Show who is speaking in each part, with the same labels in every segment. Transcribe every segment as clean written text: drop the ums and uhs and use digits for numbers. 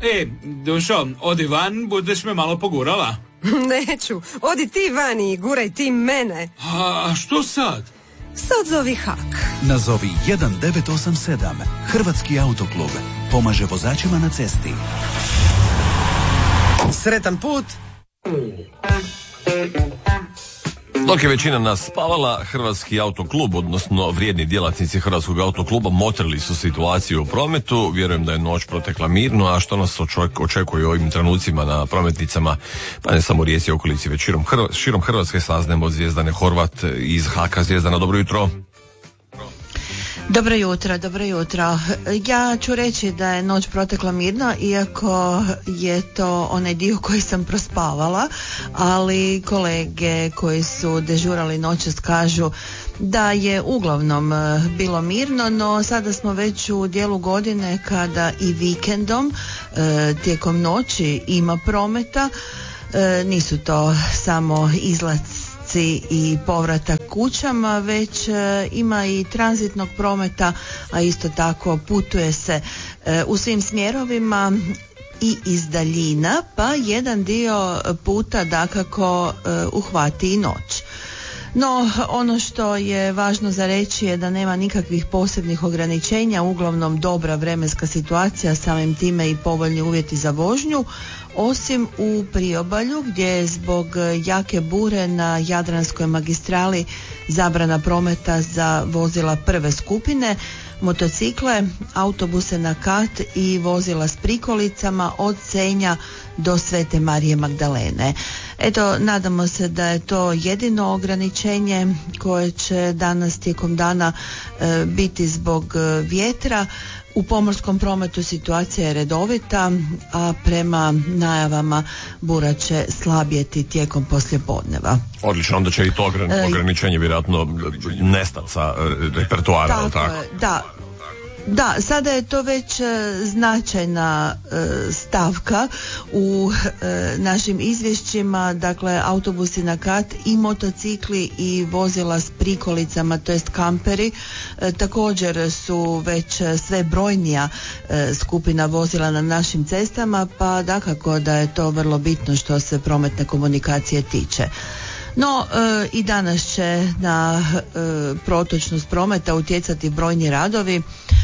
Speaker 1: Dušo, odi van, budeš me malo pogurala.
Speaker 2: Neću, odi ti van i guraj ti mene.
Speaker 1: A što sad?
Speaker 2: Sad zovi Hak.
Speaker 3: Nazovi 1987. Hrvatski autoklub pomaže vozačima na cesti.
Speaker 2: Sretan put.
Speaker 4: Dok je većina nas spavala, Hrvatski autoklub, odnosno vrijedni djelatnici Hrvatskog autokluba motrili su situaciju u prometu. Vjerujem da je noć protekla mirno, a što nas očekuje u ovim trenucima na prometnicama, pa ne samo u Rijeci i okolici, već širom Hrvatske, saznemo od Zvijezdane Horvat iz Haka. Zvijezdana, dobro jutro.
Speaker 5: Dobro jutro. Ja ću reći da je noć protekla mirno, iako je to onaj dio koji sam prospavala, ali kolege koji su dežurali noćas kažu da je uglavnom bilo mirno, no sada smo već u dijelu godine kada i vikendom tijekom noći ima prometa. Nisu to samo izlazci i povratak kućama, već ima i tranzitnog prometa, a isto tako putuje se u svim smjerovima i iz daljina, pa jedan dio puta dakako uhvati i noć. No, ono što je važno za reći je da nema nikakvih posebnih ograničenja, uglavnom dobra vremenska situacija, samim time i povoljni uvjeti za vožnju, osim u priobalju gdje je zbog jake bure na Jadranskoj magistrali zabrana prometa za vozila prve skupine, motocikle, autobuse na kat i vozila s prikolicama od Senja do Svete Marije Magdalene. Eto, nadamo se da je to jedino ograničenje koje će danas tijekom dana biti zbog vjetra. U pomorskom prometu situacija je redovita, a prema najavama bura će slabjeti tijekom poslijepodneva.
Speaker 4: Odlično, onda će i to ograničenje vjerojatno nestati sa repertoara, tako?
Speaker 5: Da, sada je to već značajna stavka u našim izvješćima, dakle autobusi na kat i motocikli i vozila s prikolicama, to jest kamperi, također su već sve brojnija skupina vozila na našim cestama, pa dakako da je to vrlo bitno što se prometne komunikacije tiče. No, i danas će na protočnost prometa utjecati brojni radovi,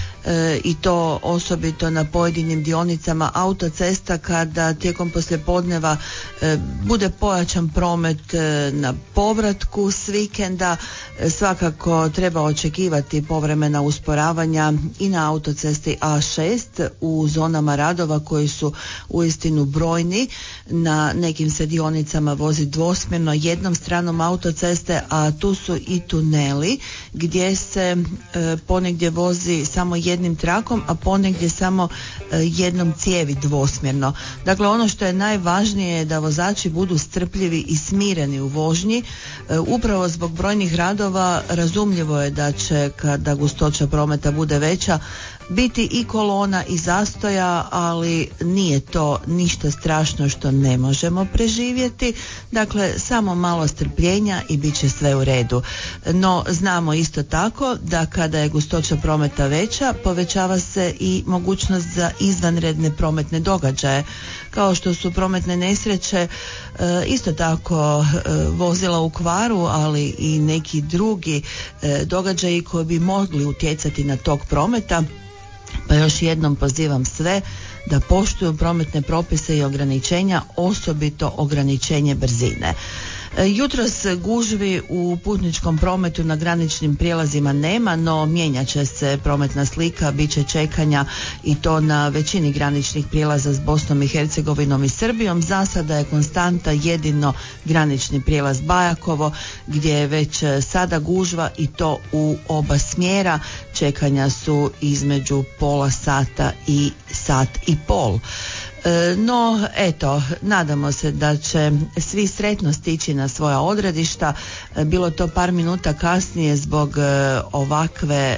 Speaker 5: i to osobito na pojedinim dionicama autocesta kada tijekom poslijepodneva bude pojačan promet na povratku s vikenda. Svakako treba očekivati povremena usporavanja i na autocesti A6 u zonama radova koji su uistinu brojni. Na nekim se dionicama vozi dvosmjerno jednom stranom autoceste, a tu su i tuneli gdje se ponegdje vozi samo jednim trakom, a ponegdje samo jednom cijevi dvosmjerno. Dakle, ono što je najvažnije je da vozači budu strpljivi i smireni u vožnji. Upravo zbog brojnih radova razumljivo je da će, kada gustoća prometa bude veća, biti i kolona i zastoja, ali nije to ništa strašno što ne možemo preživjeti. Dakle, samo malo strpljenja i bit će sve u redu. No, znamo isto tako da kada je gustoća prometa veća, povećava se i mogućnost za izvanredne prometne događaje, kao što su prometne nesreće, isto tako vozila u kvaru, ali i neki drugi događaji koji bi mogli utjecati na tok prometa. Pa još jednom pozivam sve da poštuju prometne propise i ograničenja, osobito ograničenje brzine. Jutros gužvi u putničkom prometu na graničnim prijelazima nema, no mijenjat će se prometna slika, bit će čekanja i to na većini graničnih prijelaza s Bosnom i Hercegovinom i Srbijom. Za sada je konstanta jedino granični prijelaz Bajakovo, gdje je već sada gužva i to u oba smjera. Čekanja su između pola sata i sat i pol. No, eto, nadamo se da će svi sretno stići na svoja odredišta, bilo to par minuta kasnije zbog ovakve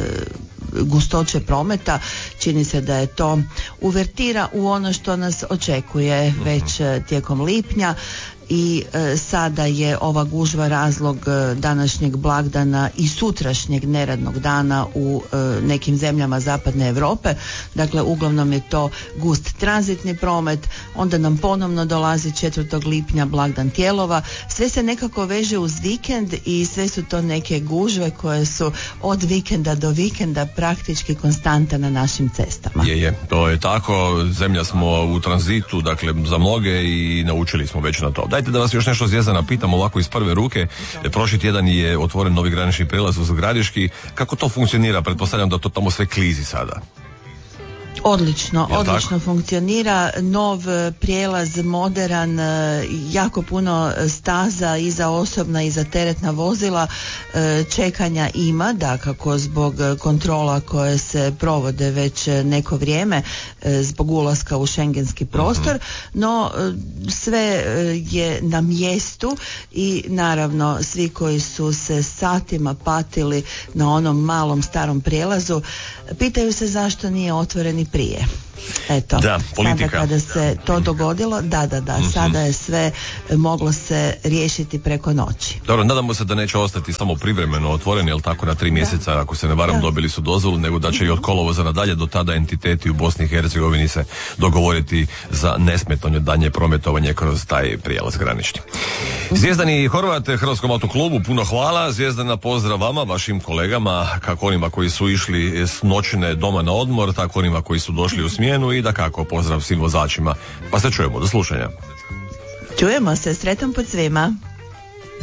Speaker 5: gustoće prometa. Čini se da je to uvertira u ono što nas očekuje već tijekom lipnja i sada je ova gužva razlog današnjeg blagdana i sutrašnjeg neradnog dana u nekim zemljama zapadne Europe. Dakle, uglavnom je to gust tranzitni promet, onda nam ponovno dolazi 4. lipnja blagdan Tijelova. Sve se nekako veže uz vikend i sve su to neke gužve koje su od vikenda do vikenda praktički konstanta na našim cestama.
Speaker 4: To je tako, zemlja smo u tranzitu, dakle za mnoge i naučili smo već na to. Dajte da vas još nešto Zvijezdana pitam ovako iz prve ruke. Prošli tjedan je otvoren novi granični prijelaz uz Gradiški. Kako to funkcionira? Pretpostavljam da to tamo sve klizi sada.
Speaker 5: Odlično funkcionira, nov prijelaz, moderan, jako puno staza i za osobna i za teretna vozila, čekanja ima, dakako zbog kontrola koje se provode već neko vrijeme zbog ulaska u šengenski prostor, no sve je na mjestu i naravno svi koji su se satima patili na onom malom starom prijelazu pitaju se zašto nije otvoren i prije. Eto,
Speaker 4: da, politika.
Speaker 5: Sada kada se to dogodilo, sada je sve moglo se riješiti preko noći.
Speaker 4: Dobro, nadamo se da neće ostati samo privremeno otvoreni, jel tako, na 3 mjeseca, ako se ne varam, dobili su dozvolu, nego da će i od kolovoza nadalje, do tada entiteti u Bosni i Hercegovini se dogovoriti za nesmetano daljnje prometovanje kroz taj prijelaz granični. Zvijezdani Horvat, Hrvatskom autoklubu, puno hvala. Zvijezdana, pozdrav vama, vašim kolegama, kako onima koji su išli s noćne doma na odmor, tako onima koji su došli u smjenu i dakako pozdrav svim vozačima. Pa se čujemo, do slušanja.
Speaker 5: Čujemo se, sretan put svima.